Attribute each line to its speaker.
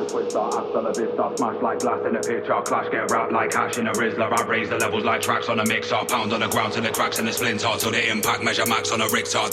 Speaker 1: a twister, hasta la vista. Smash like glass in a picture, clash, get wrapped like hash in a Rizzler. I raise the levels like tracks on a mixer, pound on the ground till it cracks and it splinter, till the impact measure max on a Richter.